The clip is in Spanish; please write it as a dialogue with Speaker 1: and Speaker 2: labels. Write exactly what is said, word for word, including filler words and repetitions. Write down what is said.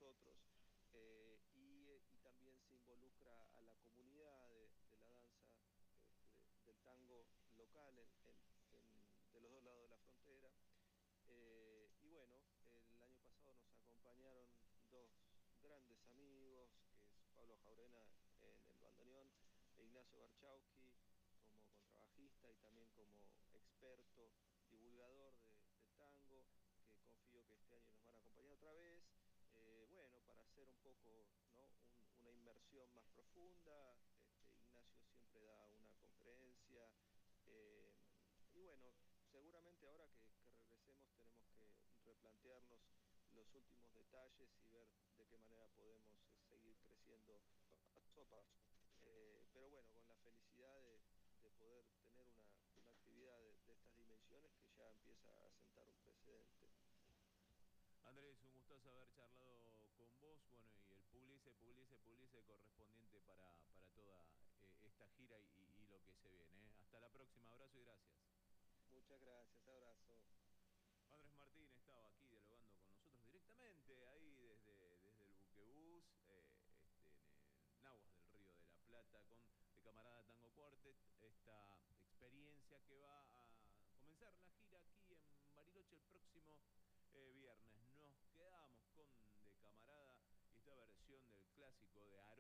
Speaker 1: nosotros. Eh, y, y también se involucra a la comunidad de, de la danza, este, del tango local en, en, en, de los dos lados de la frontera. Eh, y bueno, el año pasado nos acompañaron dos grandes amigos, que es Pablo Jaurena en el bandoneón e Ignacio Barchowski como contrabajista y también como experto, divulgador de, de tango, que confío que este año nos van a acompañar otra vez. Eh, bueno, para hacer un poco, ¿no?, un, una inmersión más profunda. Este, Ignacio siempre da una conferencia. Eh, y bueno, seguramente ahora que, que regresemos tenemos que replantearnos los últimos detalles y ver de qué manera podemos eh, seguir creciendo paso a paso. Eh, pero bueno, con la felicidad de, de poder tener una, una actividad de, de estas dimensiones que ya empieza a sentar un precedente.
Speaker 2: Andrés, un gustazo haber charlado con vos, bueno, y el publice, publice, publice correspondiente para, para toda eh, esta gira y, y lo que se viene. ¿eh? Hasta la próxima, abrazo y gracias.
Speaker 1: Muchas gracias, abrazo.
Speaker 2: Andrés Martín estaba aquí dialogando con nosotros directamente, ahí desde, desde el buquebús, eh, este, en, en Aguas del Río de la Plata, con el camarada Tango Quartet, esta experiencia que va a comenzar la gira aquí en Bariloche el próximo eh, viernes. Nos quedamos con De Camarada y esta versión del clásico de